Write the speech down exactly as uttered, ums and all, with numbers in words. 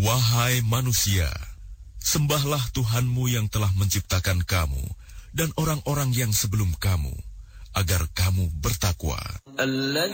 Wahai manusia, sembahlah Tuhanmu yang telah menciptakan kamu dan orang-orang yang sebelum kamu, agar kamu bertakwa.